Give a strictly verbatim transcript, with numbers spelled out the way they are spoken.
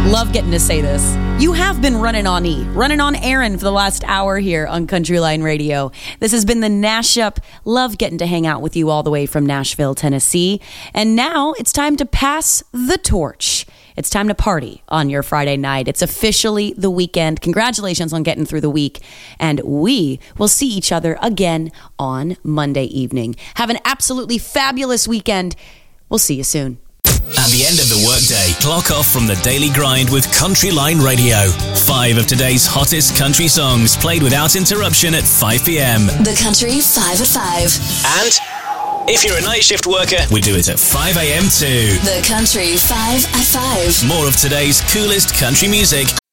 Love getting to say this. You have been running on E, running on Aaron for the last hour here on Country Line Radio. This has been the Nash Up. Love getting to hang out with you all the way from Nashville, Tennessee. And now it's time to pass the torch. It's time to party on your Friday night. It's officially the weekend. Congratulations on getting through the week. And we will see each other again on Monday evening. Have an absolutely fabulous weekend. We'll see you soon. At the end of the workday, clock off from the daily grind with Country Line Radio. Five of today's hottest country songs played without interruption at five p.m. The Country five at five. And if you're a night shift worker, we do it at five a.m. too. The Country five at five. More of today's coolest country music